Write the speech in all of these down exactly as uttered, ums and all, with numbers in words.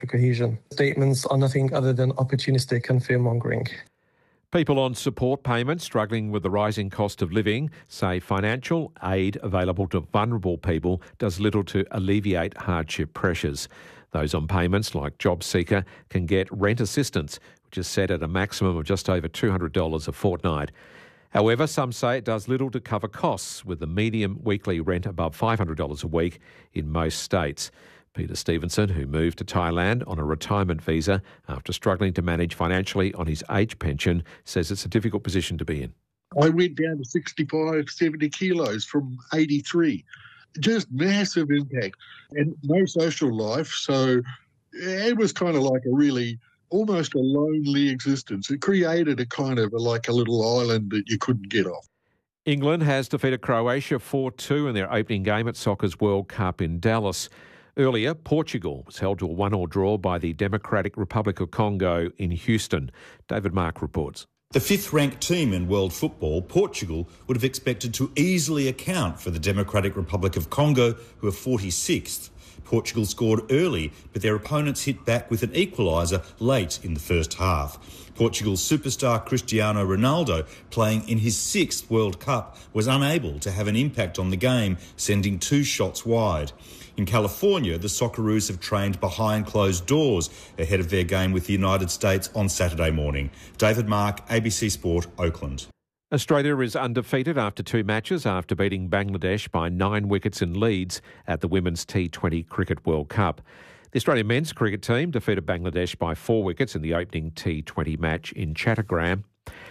cohesion. Statements are nothing other than opportunistic and fear-mongering. People on support payments struggling with the rising cost of living say financial aid available to vulnerable people does little to alleviate hardship pressures. Those on payments like JobSeeker can get rent assistance, which is set at a maximum of just over two hundred dollars a fortnight. However, some say it does little to cover costs, with the median weekly rent above five hundred dollars a week in most states. Peter Stevenson, who moved to Thailand on a retirement visa after struggling to manage financially on his age pension, says it's a difficult position to be in. I went down to sixty-five, seventy kilos from eighty-three. Just massive impact and no social life. So it was kind of like a really almost a lonely existence. It created a kind of a, like a little island that you couldn't get off. England has defeated Croatia four two in their opening game at Soccer's World Cup in Dallas. Earlier, Portugal was held to a one-all draw by the Democratic Republic of Congo in Houston. David Mark reports. The fifth-ranked team in world football, Portugal, would have expected to easily account for the Democratic Republic of Congo, who are forty-sixth. Portugal scored early, but their opponents hit back with an equaliser late in the first half. Portugal's superstar Cristiano Ronaldo, playing in his sixth World Cup, was unable to have an impact on the game, sending two shots wide. In California, the Socceroos have trained behind closed doors ahead of their game with the United States on Saturday morning. David Mark, A B C Sport, Oakland. Australia is undefeated after two matches after beating Bangladesh by nine wickets in Leeds at the Women's T twenty Cricket World Cup. The Australian men's cricket team defeated Bangladesh by four wickets in the opening T twenty match in Chattogram.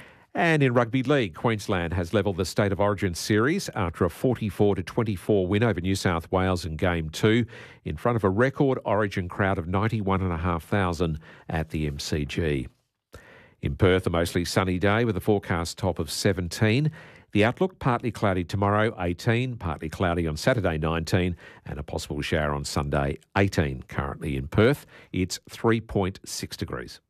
And in Rugby League, Queensland has levelled the State of Origin series after a forty-four to twenty-four win over New South Wales in Game two in front of a record Origin crowd of ninety-one thousand five hundred at the M C G. In Perth, a mostly sunny day with a forecast top of seventeen. The outlook, partly cloudy tomorrow, eighteen, partly cloudy on Saturday, nineteen, and a possible shower on Sunday, eighteen. Currently in Perth, it's three point six degrees.